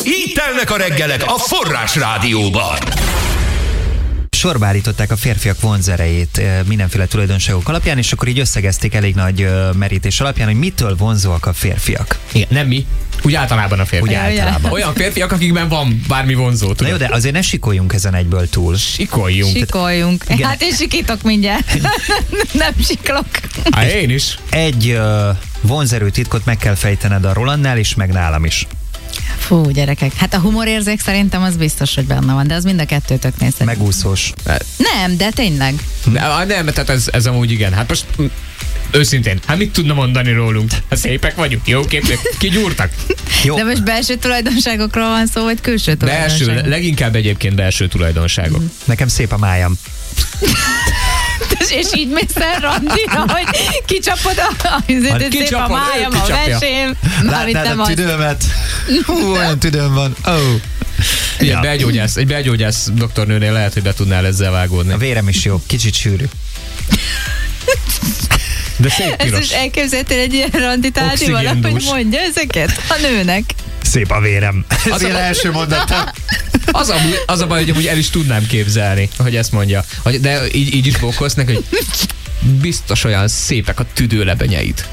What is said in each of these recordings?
Így telnek a reggelek a Forrás Rádióban. Sorba állították a férfiak vonzerejét mindenféle tulajdonságok alapján, és akkor így összegezték elég nagy merítés alapján, hogy mitől vonzóak a férfiak. Igen, nem mi. Úgy általában a férfiak. Úgy általában. Olyan férfiak, akikben van bármi vonzó. Na jó, de azért ne sikoljunk ezen egyből túl. Sikoljunk. Igen. Hát én sikítok mindjárt. Nem siklok. Hát én is. Egy vonzerő titkot meg kell fejtened a Rolandnál is, meg nálam is. Fú, gyerekek. Hát a humorérzék szerintem az biztos, hogy benne van, de az mind a kettőtöknél szerintem. Megúszós. Nem, de tényleg. Nem, tehát ez amúgy igen. Hát most őszintén, hát mit tudna mondani rólunk? Hát szépek vagyunk, jó képek, kigyúrtak. Jó. De most belső tulajdonságokról van szó, vagy külső tulajdonságokról? Belső, leginkább egyébként belső tulajdonságok. Nekem szép a májam. És így mész el randira, hogy kicsapod szép a májam, a vesém. Látnád a tüdőmet? Olyan tüdőm van. Igen, egy belgyógyász doktornőnél lehet, hogy be tudnál ezzel vágódni. A vérem is jó, kicsit sűrű. De szép piros. Ezt is elképzeltél egy ilyen randit állni valahogy mondja ezeket a nőnek. Szép a vérem. Ez az első mondatom. Az a baj, hogy amúgy el is tudnám képzelni, hogy ezt mondja. De így is bókolsz hogy biztos olyan szépek a tüdőlebenyeid.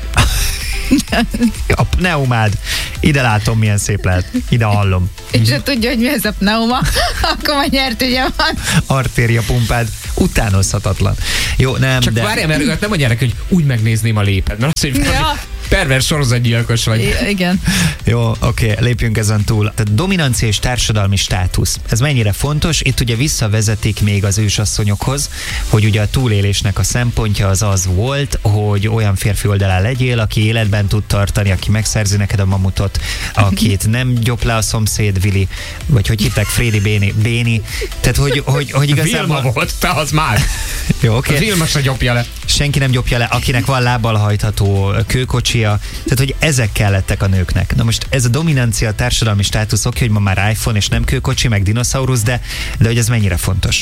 A pneumád. Ide látom, milyen szép lehet. Ide hallom. És ha tudja, hogy mi ez a pneuma, akkor már nyert, ugye van. Artéria pumpád. Utánozhatatlan. Jó, nem, csak de... várjál, mert nem mondják, hogy úgy megnézném a léped. Mert azt, hogy pervers sorozatgyilkos vagy. Igen. Jó, oké, lépjünk ezen túl. Tehát dominancia és társadalmi státusz. Ez mennyire fontos? Itt ugye visszavezetik még az ősasszonyokhoz, hogy ugye a túlélésnek a szempontja az volt, hogy olyan férfi oldalán legyél, aki életben tud tartani, aki megszerzi neked a mamutot, akit nem gyop le a szomszéd Vili, vagy hogy hittek Frédi Béni. Tehát, hogy igazából... Vilma volt, te az már. Jó, oké. A Vilma se gyopja le. Senki nem gyopja le, akinek van lábbal hajtható kőkocsia. Tehát, hogy ezek kellettek a nőknek. Na most ez a dominancia, a társadalmi státusz, oké, hogy ma már iPhone és nem kőkocsi, meg dinoszaurusz, de hogy ez mennyire fontos?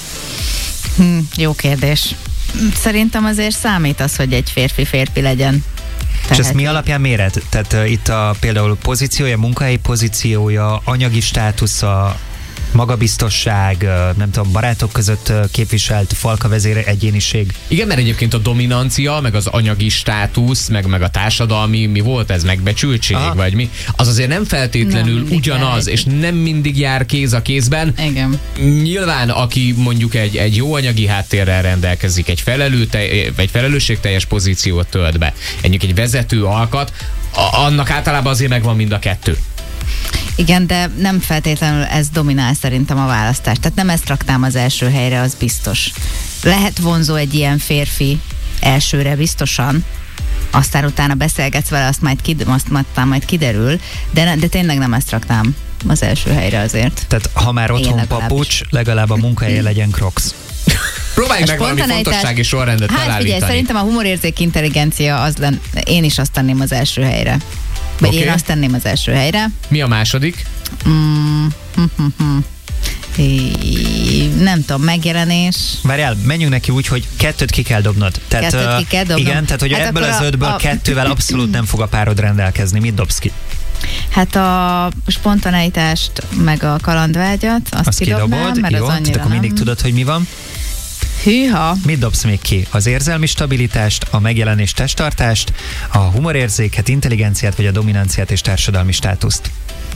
Jó kérdés. Szerintem azért számít az, hogy egy férfi legyen. És ezt mi alapján méred? Tehát itt például pozíciója, munkahelyi pozíciója, anyagi státusza, magabiztosság, nem tudom, barátok között képviselt falkavezér egyéniség. Igen, mert egyébként a dominancia, meg az anyagi státusz, meg a társadalmi, mi volt ez, megbecsültség, vagy mi? Az azért nem feltétlenül ugyanaz, és nem mindig jár kéz a kézben. Igen. Nyilván, aki mondjuk egy jó anyagi háttérrel rendelkezik, egy felelősségteljes pozíciót tölt be, egy vezető alkat, annak általában azért megvan mind a kettő. Igen, de nem feltétlenül ez dominál szerintem a választást. Tehát nem ezt raknám az első helyre, az biztos. Lehet vonzó egy ilyen férfi elsőre biztosan, aztán utána beszélgetsz vele, azt majd kiderül, de tényleg nem ezt raknám az első helyre azért. Tehát ha már otthon papucs, legalább a munkahelyen legyen Crocs. Próbáljuk meg valami fontossági sorrendet felállítani. Figyelj, szerintem a humorérzék intelligencia én is azt tenném az első helyre. Vagy én azt tenném az első helyre. Mi a második? Nem tudom, megjelenés. Várjál, menjünk neki úgy, hogy 2 ki kell dobnod. Tehát, 2 ki kell dobnom. Igen, tehát hogy ebből az 5-ből 2-vel abszolút nem fog a párod rendelkezni. Mit dobsz ki? Hát a spontaneitást, meg a kalandvágyat, azt kidobnám, mert jó, az annyira tehát akkor mindig tudod, hogy mi van. Hűha. Mit dobsz még ki? Az érzelmi stabilitást, a megjelenés testtartást, a humorérzéket, intelligenciát, vagy a dominanciát és társadalmi státuszt?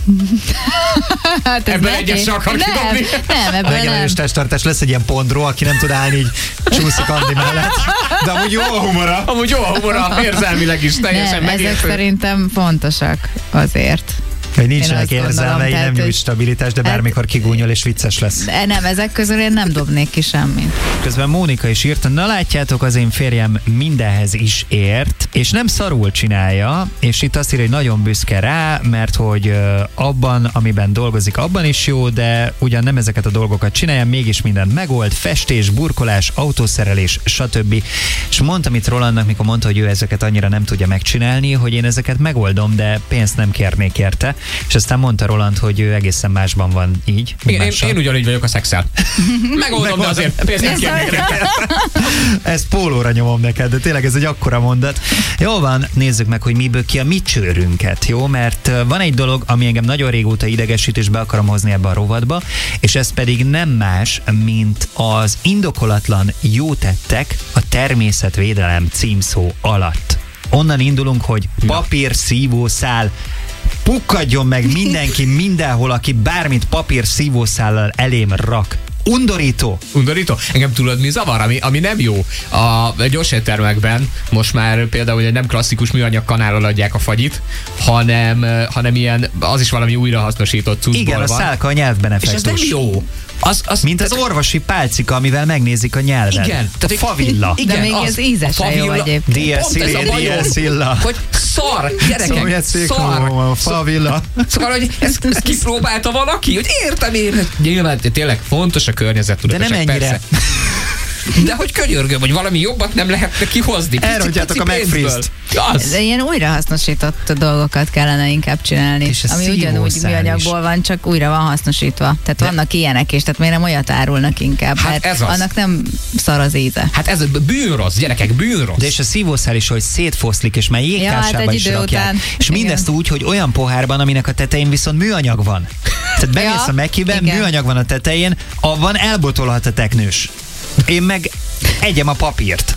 Hát ebből egyes se akar kidobni. Nem, ebből megjelenés testtartás, lesz egy ilyen pondró, aki nem tud állni, így csúszik Andi mellett. De amúgy jó a humora. Amúgy jó a humora, érzelmileg is teljesen megértő. Ezek szerintem fontosak azért. Hogy nincsenek érzelmei, nem nyújt stabilitás, de bármikor kigúnyol és vicces lesz. Nem, ezek közül én nem dobnék ki semmit. Közben Mónika is írta, na látjátok, az én férjem mindenhez is ért, és nem szarul csinálja, és itt azt írja, hogy nagyon büszke rá, mert hogy abban, amiben dolgozik, abban is jó, de ugyan nem ezeket a dolgokat csinálja, mégis mindent megold, festés, burkolás, autószerelés, stb. És mondtam itt Rolandnak, mikor mondta, hogy ő ezeket annyira nem tudja megcsinálni, hogy én ezeket megoldom, de pénzt nem kérnék érte. és aztán mondta Roland, hogy ő egészen másban van így. Én ugyanígy vagyok a szexel. Megoldom, de azért pénzt nem kérnek. Ezt pólóra nyomom neked, de tényleg ez egy akkora mondat. Jó van, nézzük meg, hogy miből ki a mi csőrünket, jó? Mert van egy dolog, ami engem nagyon régóta idegesít, és be akarom hozni ebbe a rovatba, és ez pedig nem más, mint az indokolatlan jó tettek a természetvédelem címszó alatt. Onnan indulunk, hogy papír szívószál, pukkadjon meg mindenki mindenhol, aki bármit papír szívószállal elém rak. Undorító. Undorító? Engem tudod, mi zavar, ami nem jó. A gyorséttermekben most már például nem klasszikus műanyag kanállal adják a fagyit, hanem ilyen, az is valami újrahasznosított cuccból van. Igen, a szálka a nyelvben effektus. És ez nem jó. Mint az orvosi pálcika, amivel megnézik a nyelvet. Igen. A favilla. Igen, de még ez ízese jó egyébként. Dieszilla. Hogy szar, gyerekek, szar. Favilla. Szóval, hogy ezt kipróbálta valaki, hogy értem én. Nyilván tényleg fontos a környezettudatosság. De nem ennyire. Persze. De hogy könyörgöm, hogy valami jobbat nem lehetne kihozni. Elrontjátok a McFreeze-t. De ilyen újrahasznosított dolgokat kellene inkább csinálni. Ami ugyanúgy műanyagból van, csak újra van hasznosítva. Tehát vannak ilyenek is, tehát miért nem olyat árulnak inkább? Hát mert annak nem szar az íze. Hát ez bűnrossz, gyerekek, bűnrossz. De és a szívószál is, hogy szétfoszlik, és már jégkásába is rakják. És mindezt úgy, hogy olyan pohárban, aminek a tetején viszont műanyag van. Tehát bemész a Mac-ben, műanyag van a tetején, abban elbotolhat a teknős. Én meg egyem a papírt.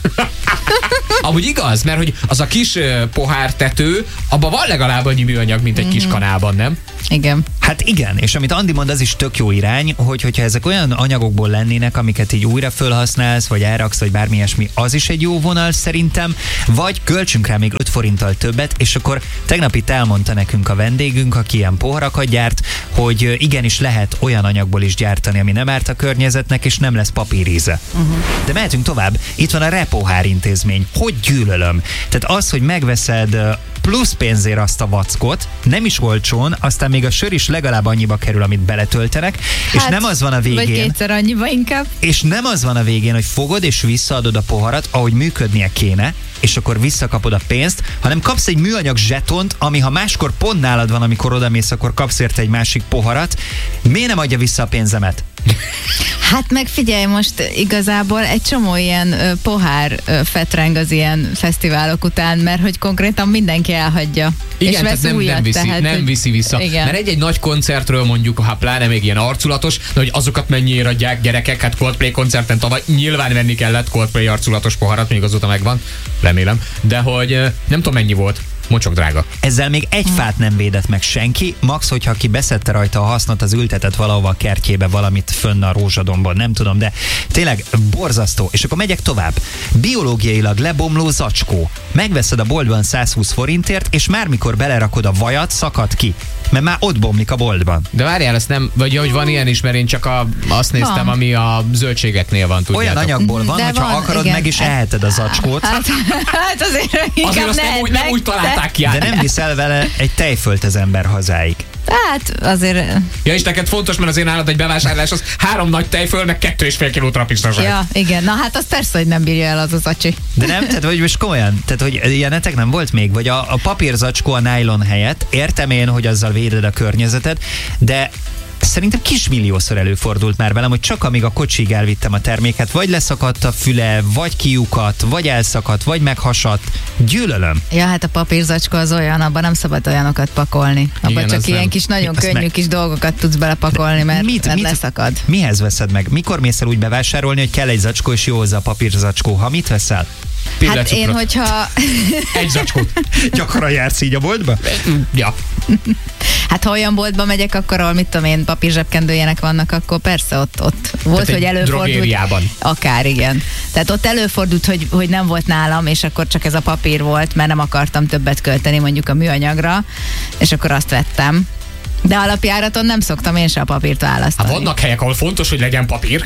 Amúgy igaz, mert hogy az a kis pohártető, abban van legalább annyi műanyag, mint egy kis kanálban, nem? Igen. Hát igen, és amit Andi mond, az is tök jó irány, hogyha ezek olyan anyagokból lennének, amiket így újra fölhasználsz, vagy elraksz, vagy bármi ilyesmi, az is egy jó vonal szerintem, vagy költsünk rá még 5 forinttal többet, és akkor tegnap itt elmondta nekünk a vendégünk, aki ilyen poharakat gyárt, hogy igenis lehet olyan anyagból is gyártani, ami nem árt a környezetnek, és nem lesz papíríze. De mehetünk tovább, itt van a Repohár intézmény. Hogy gyűlölöm? Tehát az, hogy megveszed plusz pénzért azt a vackot, nem is olcsón, aztán még a sör is legalább annyiba kerül, amit beletöltenek, és nem az van a végén. Vagy kétszer annyiba inkább. És nem az van a végén, hogy fogod és visszaadod a poharat, ahogy működnie kéne, és akkor visszakapod a pénzt, hanem kapsz egy műanyag zsetont, ami ha máskor pont nálad van, amikor odamész, akkor kapsz érte egy másik poharat. Miért nem adja vissza a pénzemet? Hát meg figyelj, most igazából egy csomó ilyen pohár fetreng az ilyen fesztiválok után, mert hogy konkrétan mindenki elhagyja. Igen, és vesz tehát újat, nem viszi vissza. Igen. Mert egy nagy koncertről mondjuk, ha pláne még ilyen arculatos, de hogy azokat mennyiért adják gyerekek, hát Coldplay koncerten tavaly nyilván venni kellett Coldplay arculatos poharat, még azóta megvan, remélem, de hogy nem tudom mennyi volt. Mocsok drága. Ezzel még egy fát nem védett meg senki, max, hogyha ki beszedte rajta a hasznot, az ültetett valahova a kertjébe valamit fönn a rózsadomban, nem tudom, de tényleg borzasztó. És akkor megyek tovább. Biológiailag lebomló zacskó. Megveszed a boltban 120 forintért, és már mikor belerakod a vajat, szakad ki. Mert már ott bomlik a boltban. De várjál, ezt nem, vagy hogy van ilyen is, mert én csak azt néztem, ami a zöldségeknél van, tudjátok. Olyan anyagból van, hogyha akarod, igen, meg is eheted a zacskót. Hát azért azt nem úgy találták ki. De nem viszel vele egy tejfölt az ember hazáig. Hát azért... Ja, és neked fontos, mert az én nálad egy bevásárlás, az 3 nagy tejföl, meg 2,5 kiló trapisztaság. Ja, igen. Na hát az persze, hogy nem bírja el az acsi. De nem? Tehát, hogy most komolyan? Tehát, hogy ilyenetek nem volt még? Vagy a papírzacskó a nylon helyett? Értem én, hogy azzal véded a környezetet, de szerintem kismilliószor előfordult már velem, hogy csak amíg a kocsig elvittem a terméket, vagy leszakadt a füle, vagy kiukadt, vagy elszakadt, vagy meghasadt. Gyűlölöm. Ja, hát a papírzacskó az olyan, abban nem szabad olyanokat pakolni. Abban csak ilyen kis, nagyon könnyű kis dolgokat tudsz belepakolni, mert leszakad. Mihez veszed meg? Mikor mész el úgy bevásárolni, hogy kell egy zacskó, és jó hozzá a papírzacskó? Ha mit veszel? Hát én, hogyha... Egy zacskót. Gyakran jársz így a boltba? Ja. Hát ha olyan boltba megyek, akkor ahol mit tudom én, papírzsebkendőjének vannak, akkor persze ott volt, hogy előfordult. Drogériában. Akár, igen. Tehát ott előfordult, hogy nem volt nálam, és akkor csak ez a papír volt, mert nem akartam többet költeni mondjuk a műanyagra, és akkor azt vettem. De alapjáraton nem szoktam én se a papírt választani. Hát vannak helyek, ahol fontos, hogy legyen papír.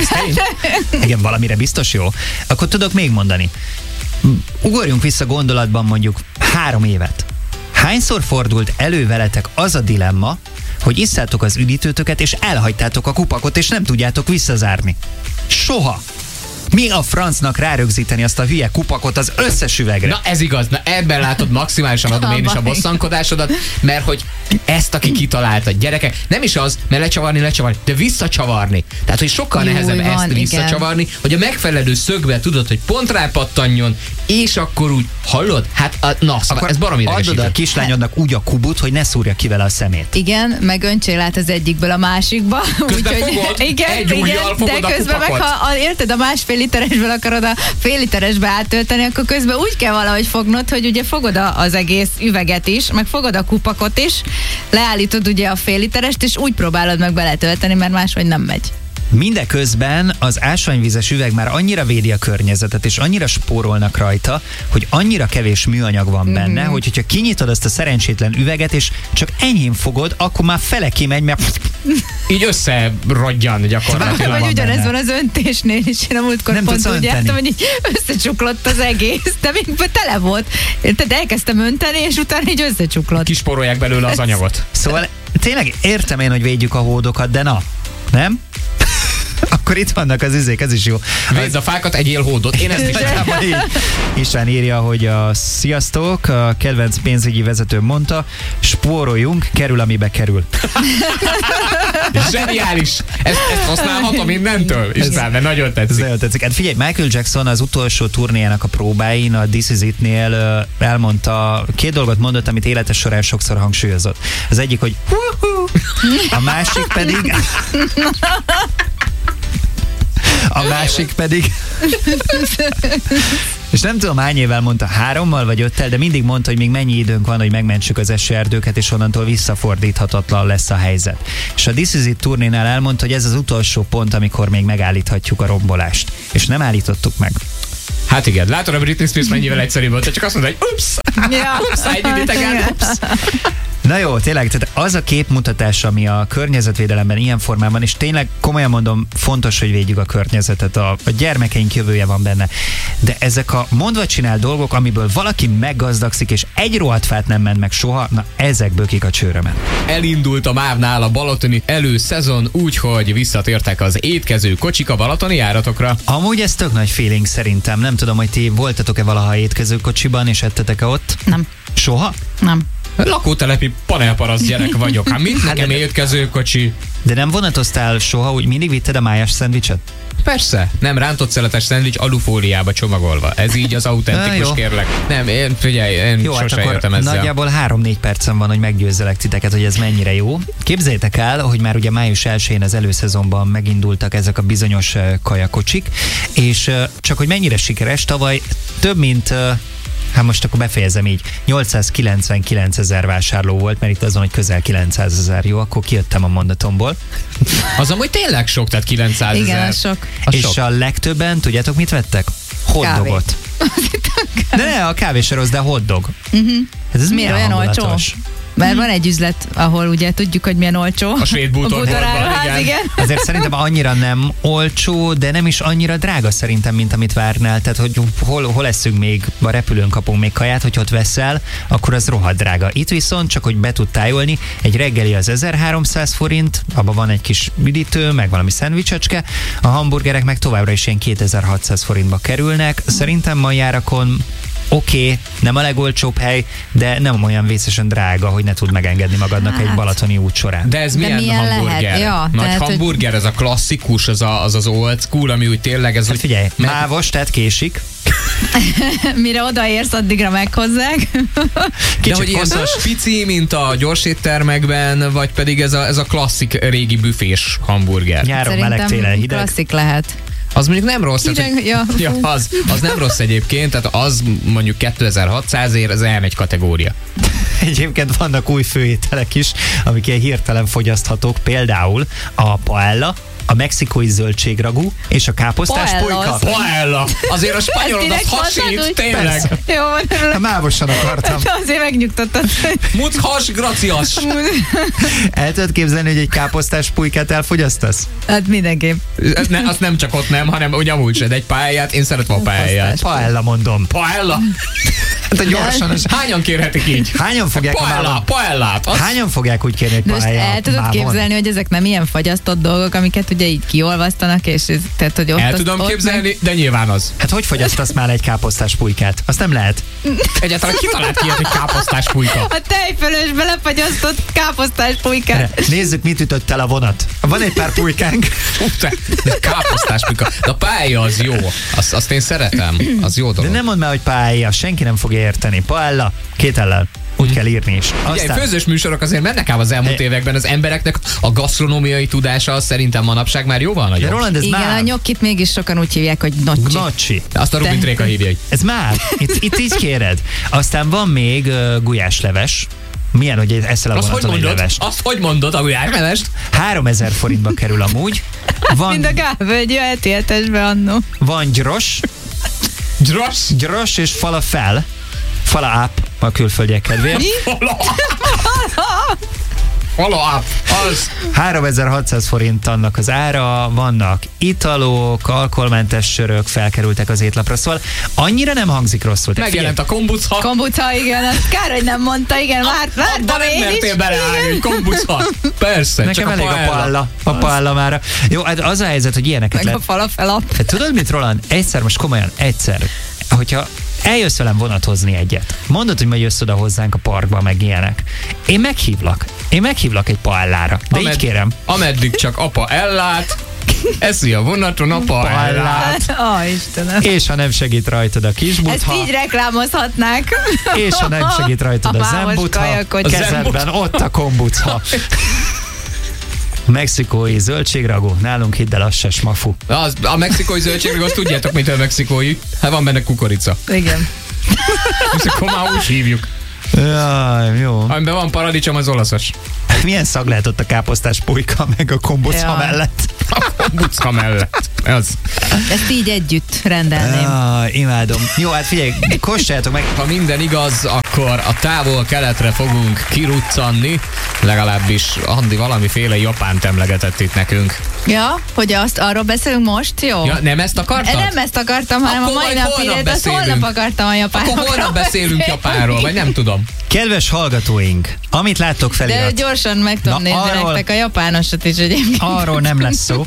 Igen, valamire biztos jó. Akkor tudok még mondani. Ugorjunk vissza gondolatban mondjuk 3 évet. Hányszor fordult elő veletek az a dilemma, hogy isszátok az üdítőtöket, és elhagytátok a kupakot, és nem tudjátok visszazárni? Soha! Mi a francnak rárögzíteni azt a hülye kupakot az összes üvegre? Na ez igaz, na ebben látod, maximálisan adom én is a bosszankodásodat, mert hogy ezt, aki kitalálta, gyerekek, nem is az, mert lecsavarni, de visszacsavarni. Tehát, hogy sokkal nehezebb ezt visszacsavarni, hogy a megfelelő szögbe tudod, hogy pont rápattanjon, és akkor úgy, hallod? Hát, na, szóval ez baromi idegesítő. Adod a kislányodnak úgy a kubut, hogy ne szúrja ki vele a szemét. Igen, meg öntsél át az egyikből a másikba. Közben fogod, egy ujjal fogod de közben a kupakot. meg, ha érted, a 1,5 literesből akarod a fél literesbe áttölteni, akkor közben úgy kell valahogy fognod, hogy ugye fogod az egész üveget is, meg fogod a kupakot is, leállítod ugye a fél literest, és úgy próbálod meg beletölteni, mert máshogy nem megy. Mindeközben az ásványvízes üveg már annyira védi a környezetet, és annyira spórolnak rajta, hogy annyira kevés műanyag van benne, hogyha kinyitod azt a szerencsétlen üveget, és csak enyhén fogod, akkor már fele kimegy, mert így összerodjan gyakorlatilag. Vagy ugyanez van az öntésnél is. Én a múltkor nem pont úgy jártam, hogy így összecsuklott az egész, de még tele volt. Tehát elkezdtem önteni, és utána így összecsuklott. Kisporolják belőle az anyagot. Szóval tényleg értem én, hogy védjük a hódokat, de na, nem? Akkor itt vannak az üzék, ez is jó. Védd a fákat, egyél hódot. Én ezt is István írja, hogy a sziasztok, a kedvenc pénzügyi vezető mondta, spóroljunk, kerül, amibe kerül. Zseniális! Ezt használhatom mindentől? István, mert nagyon tetszik. Ez nagyon tetszik. Hát figyelj, Michael Jackson az utolsó turnéjának a próbáin, a This Is It-nél elmondta, 2 dolgot mondott, amit élete során sokszor hangsúlyozott. Az egyik, hogy a másik pedig... A másik pedig... És nem tudom, hány évvel mondta, 3-mal vagy 5-tel, de mindig mondta, hogy még mennyi időnk van, hogy megmentsük az esőerdőket, és onnantól visszafordíthatatlan lesz a helyzet. És a This Is It turnénál elmondta, hogy ez az utolsó pont, amikor még megállíthatjuk a rombolást. És nem állítottuk meg. Hát igen, látod, a Britney Spears mennyivel egyszerűbb volt, csak azt mondta, hogy ups, I did it again, ups. Na jó, tényleg, tehát az a képmutatás, ami a környezetvédelemben ilyen formában, és tényleg komolyan mondom, fontos, hogy védjük a környezetet, a gyermekeink jövője van benne, de ezek a mondva csinál dolgok, amiből valaki meggazdagszik, és egy rohadt fát nem ment meg soha, na ezek bökik a csőrömet. Elindult a MÁV-nál a balatoni előszezon, úgyhogy visszatértek az étkező kocsik a balatoni járatokra. Amúgy ez tök nagy feeling szerintem, nem tudom, hogy ti voltatok-e valaha étkező kocsiban, és ettetek-e ott? Nem. Soha? Nem. Lakótelepi panelparasz gyerek vagyok. Hát mit nekem étkezőkocsi? De nem vonatoztál soha, úgy mindig vitted a májas szendvicset? Persze, nem rántott szeletes szendvics alufóliába csomagolva. Ez így az autentikus, kérlek. Nem, én figyelj, én jó, sose hát értem ezzel. Nagyjából 3-4 percen van, hogy meggyőzzelek titeket, hogy ez mennyire jó. Képzeljétek el, hogy már ugye május 1-én az előszezonban megindultak ezek a bizonyos kajakocsik, és csak hogy mennyire sikeres, tavaly több mint... Hát most akkor befejezem így. 899 000 vásárló volt, mert itt azon, hogy közel 900 000. Jó, akkor kijöttem a mondatomból. Az amúgy tényleg sok, tehát 900 000. Igen, sok. És sok. A legtöbben, tudjátok mit vettek? Hotdogot. De ne, a kávé se rossz, de hotdog. Hát ez miért olyan olcsó? Mert van egy üzlet, ahol ugye tudjuk, hogy milyen olcsó. A svéd bútorboltban, igen. Azért szerintem annyira nem olcsó, de nem is annyira drága szerintem, mint amit várnál. Tehát, hogy hol eszünk még, a repülőn kapunk még kaját, hogy ott veszel, akkor az rohadt drága. Itt viszont csak, hogy be tud tájolni, egy reggeli az 1300 forint, abban van egy kis üdítő, meg valami szendvicsecske, a hamburgerek meg továbbra is ilyen 2600 forintba kerülnek. Szerintem ma járakon oké, nem a legolcsóbb hely, de nem olyan vészesen drága, hogy ne tud megengedni magadnak egy balatoni út során. De ez milyen hamburger? Lehet? Ja, nagy tehát, hamburger, ez a klasszikus, az old school, ami úgy tényleg ez... Hát figyelj, mávos, tehát késik. Mire odaérsz, addigra meghozzák. De hogy ilyen pici, mint a gyorséttermekben, vagy pedig ez a klasszik régi büfés hamburger? Nyáron meleg, télen hideg. Klasszik lehet. Az mondjuk nem rossz. Hideg, az nem rossz egyébként, tehát az mondjuk 2600 ér, az elmegy kategória. Egyébként vannak új főételek is, amik ilyen hirtelen fogyaszthatók, például a paella, a mexikói zöldségragú és a káposztás pulyka. Paella! Azért a spanyolod az hasít, tényleg. Jó, mávosan akartam. Azért megnyugtattad. Muchas gracias. El tudod képzelni, hogy egy káposztás pulykát elfogyasztasz? Hát mindenképp. Azt nem csak ott nem, hanem úgy amúgy se, de egy pályát, én szeretem a pályát. Paella mondom. Paella? Hát gyorsan. Hányan kérhetik így? Hányan fogják paellát? Hányan fogják úgy kérni, hogy paella? De el tudod képzelni, hogy ezek nem ilyen fagyasztott dolgok, amiket ugye ugye így kiolvasztanak, és tehát, hogy ott El tudom képzelni, de nyilván az. Hát hogy fogyasztasz már egy káposztás pulykát? Azt nem lehet. Egyáltalán kitalált ki, hogy káposztás pulyka. A tejfölösbe lefagyasztott káposztás pulykát. Nézzük, mit ütött el a vonat. Van egy pár pulykánk. Káposztás pulyka. De a pálya az jó. Azt én szeretem. Az jó De dolog. nem mondd már, hogy paella, senki nem fogja érteni. Paella, 2 ellel. Úgy kell írni is. Ugye, főzős műsorok azért mennek ám az elmúlt években, az embereknek a gasztronómiai tudása szerintem manapság már jóval De nagyobb. Roland, ez Igen, a már... nyokit mégis sokan úgy hívják, hogy nocsi. Gnocchi. Azt a Rubin Tréka hívja. Ez már. Itt így kéred. Aztán van még gulyásleves. Milyen, hogy eszel a Azt hogy vonaton egy mondod? levest? Azt hogy mondod a gulyásmevest? 3000 forintba kerül amúgy. Mind a Gálvölgy a heti hetesbe annó. Van gyros, Gyros? és falafel. Fala up a külföldiek kedvéért. Follow-up. Az. 3600 forint annak az ára, vannak italok, alkoholmentes sörök felkerültek az étlapra, szóval annyira nem hangzik rosszul. Te Megjelent a kombucha. Kombucha, igen, azt kár, hogy nem mondta, igen, vártam Nem én mertél is. beleállni, hogy kombucha. Persze, Nekem csak elég a paella mára. Jó, hát az a helyzet, hogy ilyeneket Meg a lehet. falafel. Hát tudod mit, Roland? Most komolyan, hogyha eljössz velem vonatozni egyet, mondod, hogy majd jössz oda hozzánk a parkba, meg ilyenek. Én meghívlak egy paellára. De így kérem. Ameddig csak apa ellát, eszi a vonaton a paellát. Istenem. És ha nem segít rajtad a Ezt kisbutha, így reklámozhatnák. és ha nem segít rajtad a mámos zembutha, kajakot. kezedben ott a kombutha. Mexikói zöldségragú, nálunk hidd el, az se smafu. A mexikói zöldségről azt tudjátok, mitől mexikói? Hát van benne kukorica. Igen. És akkor már úgy hívjuk. Jaj, jó. Amiben van paradicsom, az olaszos. Milyen szag lehet ott a káposztás pulyka meg a kombutha Ja. mellett? A kombucha mellett. Az. Ezt így együtt rendelném. Imádom. Jó, hát figyelj, kóstoljátok meg. Ha minden igaz, akkor a távol-keletre fogunk kiruccanni. Legalábbis Andi valamiféle Japánt emlegetett itt nekünk. Ja, hogy arról beszélünk most, jó? Ja, nem ezt akartad? Nem ezt akartam, hanem Akkor a mai majd napi holnap azt beszélünk. holnap akartam a japánokról. Akkor holnap beszélünk Japánról, vagy nem tudom. Kedves hallgatóink, amit láttok De felirat, gyorsan meg tudom Na, nézni arról- nektek a japánosat is egyébként. arról nem lesz szó.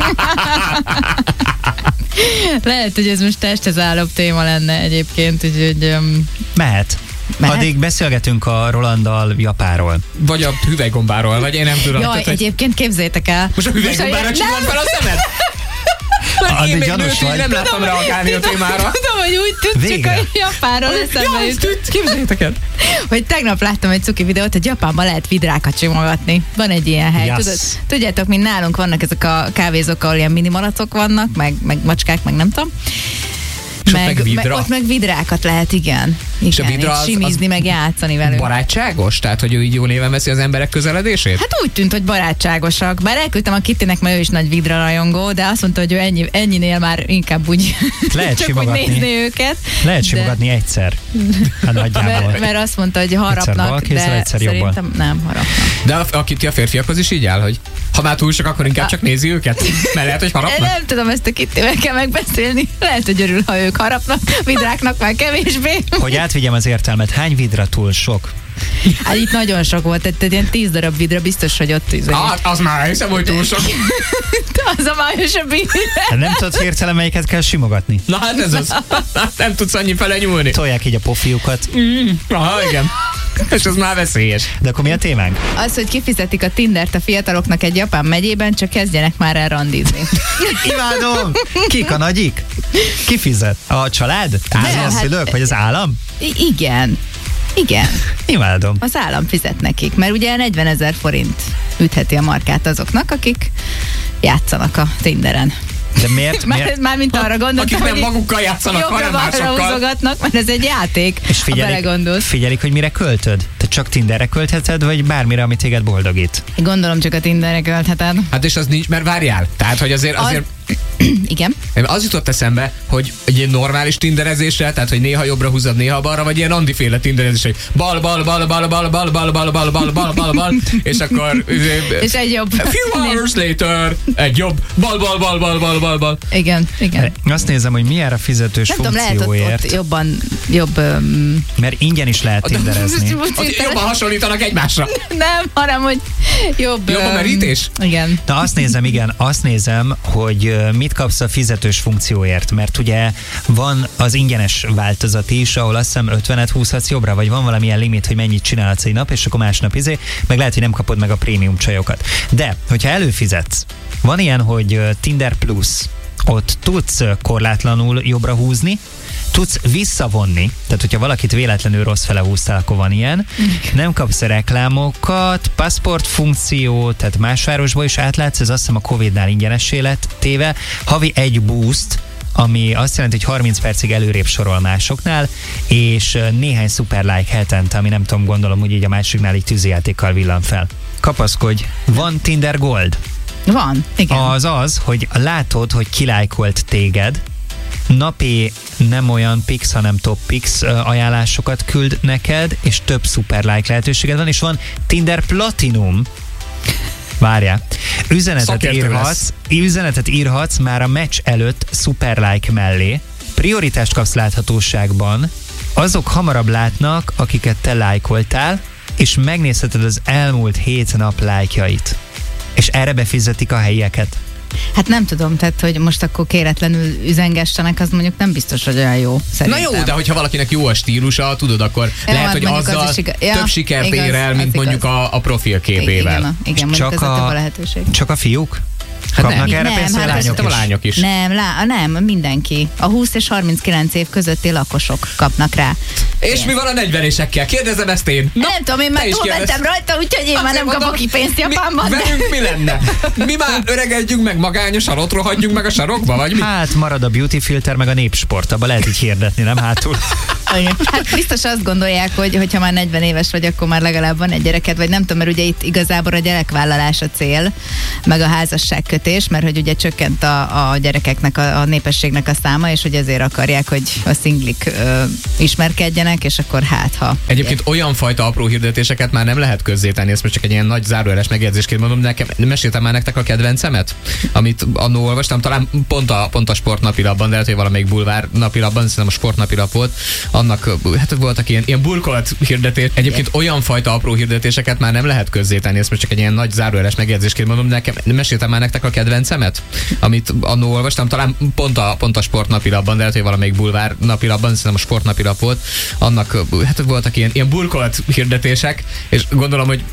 Lehet, hogy ez most testhez állóbb téma lenne egyébként, úgyhogy... Mehet. Mehet? Addig beszélgetünk a Rolanddal Japáról. Vagy a hüvelygombáról, vagy én nem tudom. Jaj, Tehát, hogy egyébként képzeljétek el. most a hüvelygombára csillant fel a szemed? Mert Addig én még gyanús nőt így vagy. nem láttam reagálni a témára. Tudom, hogy úgy tűnt, Végre. csak a japánról eszembe jut. Képzeljétek el. Hogy tegnap láttam egy cuki videót, hogy Japánban lehet vidrákat simogatni. Van egy ilyen hely. Yes. Tudjátok, mint nálunk vannak ezek a kávézók, ahol ilyen minimalatok vannak, meg macskák, meg nem tudom. És ott meg vidra? Ott meg vidrákat lehet, igen. És a Igen, vidra így az- simizni, az meg játszani velük. Barátságos? Tehát, hogy ő így jó néven veszi az emberek közeledését? Hát úgy tűnt, hogy barátságosak. Bár elküldtem a Kittinek, mert ő is nagy vidra rajongó, de azt mondta, hogy ő ennyinél már inkább úgy Lehet csak úgy simogatni. nézni őket. Lehet De- simogatni egyszer. Hát nagyjából. Mert azt mondta, hogy Egyszer harapnak, bal kézzel, de egyszer jobbal. szerintem nem harapnak. De a Kitty a férfiakhoz is így áll, hogy ha már túl sok, akkor inkább csak nézi őket? Mert lehet, hogy harapnak? Nem tudom, ezt a Kittivel kell megbeszélni. Lehet, hogy örül, ha ők harapnak, vidráknak már kevésbé. Hogy átvigyem az értelmet, hány vidra túl sok? Hát itt nagyon sok volt, tehát ilyen 10 darab vidra biztos, hogy ott Hát, az már hiszem, hogy túl sok. az a májosabb vidra. Hát nem tudod hirtelen, melyiket kell simogatni. Na hát ez az. Nem tudsz annyi fele nyúlni. Tolják így a pofiukat. Aha, igen. És ez már veszélyes. De akkor mi a témánk? Az, hogy kifizetik a Tindert a fiataloknak egy japán megyében, csak kezdjenek már el randizni. Imádom! Kik a nagyik? Ki fizet? A család? Az Nem, ilyen hát- szülők? Vagy az állam? Igen. Igen. Imádom. Az állam fizet nekik, mert ugye 40 000 forint ütheti a markát azoknak, akik játszanak a Tinderen. De miért? miért? Mármint arra gondoltam, Akik nem hogy magukkal játszanak, hanem jobbra-balra másokkal. húzogatnak, mert ez egy játék, És ha belegondolsz. figyelik, hogy mire költöd? Te csak Tinderre költheted, vagy bármire, ami téged boldogít? Gondolom csak a Tinderre költheted. Hát és az nincs, mert várjál. Tehát, hogy azért Igen. Az jutott eszembe, hogy egy ilyen normális tinderezésre, tehát hogy néha jobbra húzod, néha balra, vagy ilyen Andi-féle tinderezés, hogy bal, és akkor és egy jobb. a few hours later, egy jobb, bal. Igen. Azt nézem, hogy milyen a fizetős Nem tudom, lehet funkcióért, ott jobb... mert ingyen is lehet tinderezni. Jobban hasonlítanak egymásra. Nem, hanem, hogy jobb... Jobb a merítés? Igen. Na azt nézem, hogy mit kapsz a fizetős funkcióért, mert ugye van az ingyenes változat is, ahol azt hiszem 50-et húzhatsz jobbra, vagy van valamilyen limit, hogy mennyit csinálhatsz egy nap, és akkor másnap meg lehet, hogy nem kapod meg a prémium csajokat. De, hogyha előfizetsz, van ilyen, hogy Tinder Plus, ott tudsz korlátlanul jobbra húzni, tudsz visszavonni, tehát hogyha valakit véletlenül rossz fele húztál, akkor van ilyen. Nem kapsz reklámokat, passport funkció, tehát más városba is átlátsz, ez azt hiszem a Covid-nál ingyenessé lett téve. Havi egy boost, ami azt jelenti, hogy 30 percig előrébb sorol másoknál, és néhány szuper like hetente, ami nem tudom, gondolom, hogy így a másiknál így tűzijátékkal villan fel. Kapaszkodj, van Tinder Gold. Van, igen. Az, hogy látod, hogy kilájkolt téged, napi nem olyan pix, hanem top pix ajánlásokat küld neked, és több szuper like lehetőséged van, és van Tinder Platinum. Várjál. Üzenetet írhatsz már a meccs előtt szuper like mellé. Prioritást kapsz láthatóságban. Azok hamarabb látnak, akiket te lájkoltál, és megnézheted az elmúlt 7 nap lájkjait. És erre befizetik a helyieket. Hát nem tudom, tehát hogy most akkor kéretlenül üzengessenek, az mondjuk nem biztos, hogy olyan jó. Szerintem. Na jó, de hogyha valakinek jó a stílusa, tudod, akkor lehet, hogy azzal több sikert ér el, mint mondjuk a profilképével. Igen, mondjuk ez a több a lehetőség. Csak a fiúk? Hát kapnak erre pénzt, a lányok is? Nem, mindenki. A 20 és 39 év közötti lakosok kapnak rá. És mi van a 40-ésekkel? Kérdezem ezt én. Nem tudom, én már túlmentem rajta, úgyhogy én már nem kapok ki pénzt Japánban. Velünk mi lenne? Mi már öregedjünk meg magányosan, ott rohadjunk meg a sarokba, vagy mi? Hát marad a beauty filter, meg a népsport, abba lehet így hirdetni, nem hátul? Hát biztos azt gondolják, hogy ha már 40 éves vagy, akkor már legalább van egy gyereked, vagy nem tudom, mert ugye itt igazából a gyerekvállalás a cél, meg a házasságkötés, mert hogy ugye csökkent a gyerekeknek, a népességnek a száma, és hogy ezért akarják, hogy a szinglik ismerkedjenek, és akkor ha. Egyébként olyan fajta apró hirdetéseket már nem lehet közzétenni, ezt most csak egy ilyen nagy zárójeles megjegyzésként mondom, nekem meséltem már nektek a kedvencemet, amit annól olvastam, talán pont a sportnapilapban, de lehet, hogy valamelyik bulvár napilapban, szerintem a sportnapilap volt, annak hát voltak ilyen burkolt hirdetés. Egyébként olyan fajta apró hirdetéseket már nem lehet közzétenni, ezt most csak egy ilyen nagy zárójeles megjegyzésként mondom, nekem meséltem már nektek a kedvencemet, amit annól olvastam, talán pont a sportnapilapban, de lehet, hogy valamelyik bulvár napilapban, szerintem a sportnapilap volt, annak hát voltak ilyen burkolt hirdetések, és gondolom, hogy